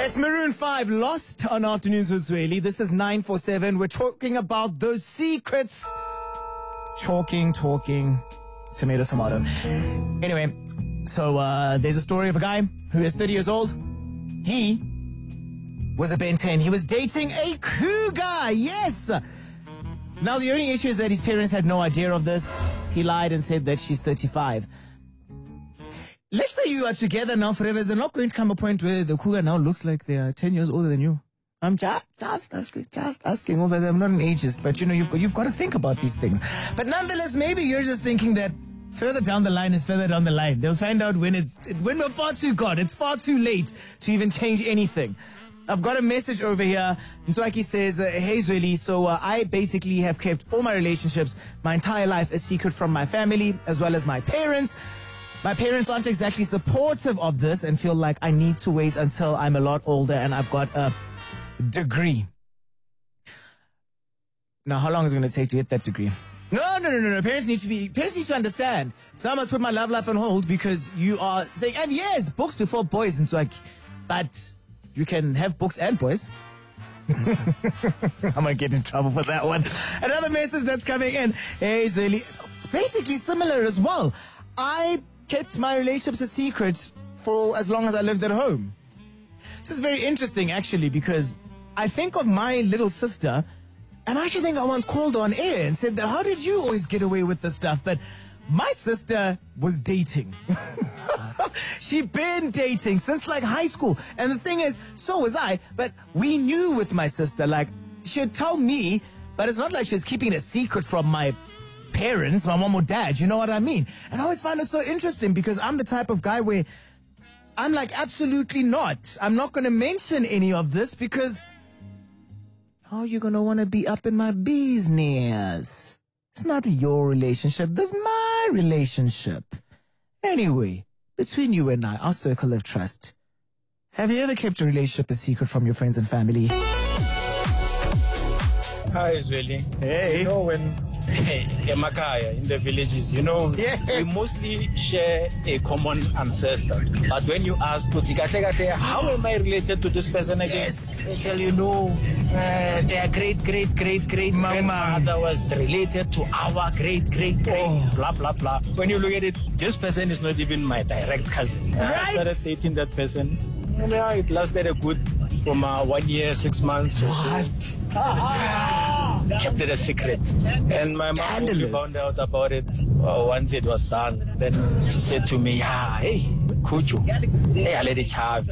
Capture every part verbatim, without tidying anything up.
It's Maroon five, Lost on Afternoons with Zweli. This is nine four seven. We're talking about those secrets. Talking, talking, tomato, tomato. Anyway, so uh, there's a story of a guy who is thirty years old. He was a Ben ten. He was dating a cougar. Yes. Now, the only issue is that his parents had no idea of this. He lied and said that she's thirty-five. Let's say you are together now forever. There's not going to come a point where the cougar now looks like they are ten years older than you. I'm just, just asking, just asking over there. I'm not an ageist, but you know, you've got, you've got to think about these things. But nonetheless, maybe you're just thinking that further down the line is further down the line. They'll find out when it's, when we're far too gone. It's far too late to even change anything. I've got a message over here. Ntwaki says, uh, hey Zweli, so uh, I basically have kept all my relationships, my entire life, a secret from my family, as well as my parents. My parents aren't exactly supportive of this and feel like I need to wait until I'm a lot older and I've got a degree. Now, how long is it going to take to get that degree? No, no, no, no, no. Parents need to be, parents need to understand. So I must put my love life on hold because you are saying, and yes, books before boys. And so like, but you can have books and boys. I'm going to get in trouble for that one. Another message that's coming in. Hey, Zweli. It's basically similar as well. I kept my relationships a secret for as long as I lived at home. This is very interesting, actually, because I think of my little sister, and I actually think I once called on air and said that, how did you always get away with this stuff? But my sister was dating. She'd been dating since like high school. And the thing is, so was I, but we knew with my sister, like, she'd tell me, but it's not like she was keeping it a secret from my parents, my mom or dad, you know what I mean? And I always find it so interesting because I'm the type of guy where I'm like, absolutely not. I'm not going to mention any of this because how are you going to want to be up in my business? It's not your relationship. This is my relationship. Anyway, between you and I, our circle of trust. Have you ever kept a relationship a secret from your friends and family? Hi, Zweli. Hey. You know, when in Makaya, in the villages, you know, yes. we mostly share a common ancestor. But when you ask, how am I related to this person again? Yes. They tell you, no, uh, their great, great, great, great grandmother was related to our great, great, great, oh. blah, blah, blah. When you look at it, this person is not even my direct cousin. Right. I started dating that person. Yeah, it lasted a good from uh, one year, six months. What? Kept it a secret. And my mom only found out about it uh, once it was done. Then she said to me, yeah, hey, Kuchu, hey, I let it have.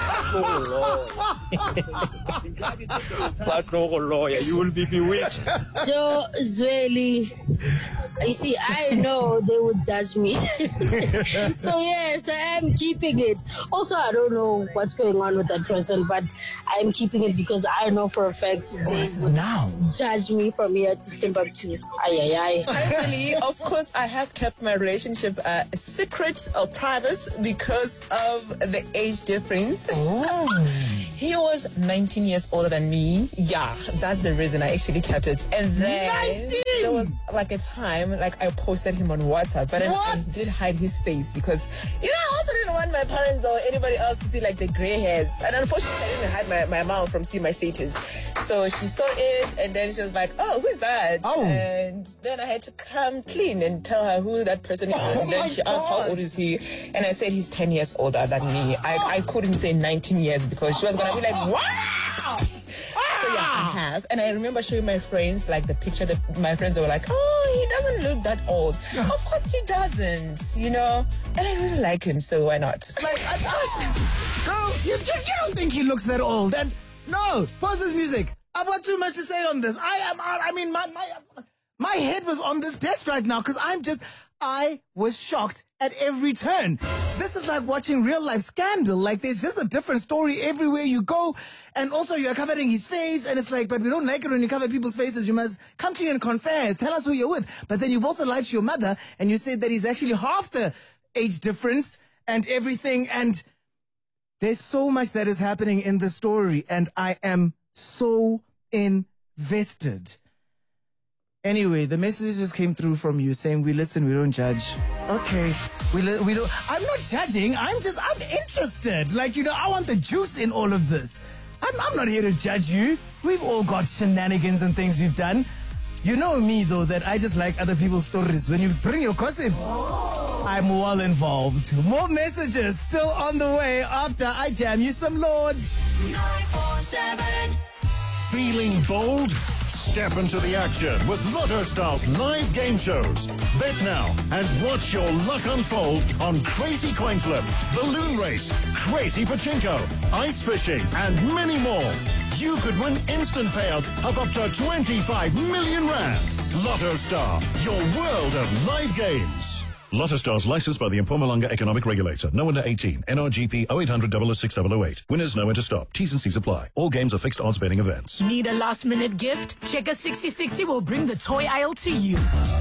But no lawyer, you will be bewitched. Joe Zweli, you see, I know they would judge me. So yes, I am keeping it. Also, I don't know what's going on with that person, but I'm keeping it because I know for a fact they would now. judge me from here to Timbuktu. Ay, ay, ay. Personally, of course, I have kept my relationship uh, a secret or private because of the age difference. Oh. He was nineteen years older than me. Yeah, that's the reason I actually kept it. And then nineteen? There was like a time, like I posted him on WhatsApp, but I, I did hide his face because, you know, I also didn't want my parents or anybody else to see like the gray hairs. And unfortunately, I didn't hide my, my mom from seeing my status. So she saw it and then she was like, oh, who's that? Oh. And then I had to come clean and tell her who that person is. Oh and then she asked, how old is he? And I said, he's ten years older than me. I, I couldn't say nineteen years because she was going to be like, what? So yeah, I have. And I remember showing my friends like the picture that my friends were like, oh, he doesn't look that old. Yeah. Of course he doesn't, you know? And I really like him, so why not? Like, I asked, girl, you, you, you don't think he looks that old. And no, pause this music. I've got too much to say on this. I am, I, I mean, my, my, my head was on this desk right now because I'm just, I was shocked at every turn. This is like watching real life Scandal. Like there's just a different story everywhere you go. And also you're covering his face and it's like, but we don't like it when you cover people's faces. You must come clean and confess. Tell us who you're with. But then you've also lied to your mother and you said that he's actually half the age difference and everything. And there's so much that is happening in the story and I am so invested. Anyway, the message just came through from you saying we listen, we don't judge. Okay. We, we don't, I'm not judging. I'm just, I'm interested. Like, you know, I want the juice in all of this. I'm, I'm not here to judge you. We've all got shenanigans and things we've done. You know me, though, that I just like other people's stories. When you bring your gossip, I'm well involved. More messages still on the way after I jam you some Lords. nine four seven. Feeling bold? Step into the action with Lotto Stars live game shows. Bet now and watch your luck unfold on Crazy Coin Flip, Balloon Race, Crazy Pachinko, Ice Fishing, and many more. You could win instant payouts of up to twenty-five million rand. Lotto Star, your world of live games. Lotto Stars licensed by the Mpumalanga Economic Regulator. No under eighteen. N R G P oh eight hundred, double oh six, double oh eight. Winners know when to stop. T's and C's apply. All games are fixed odds betting events. Need a last minute gift? Checker sixty sixty will bring the toy aisle to you.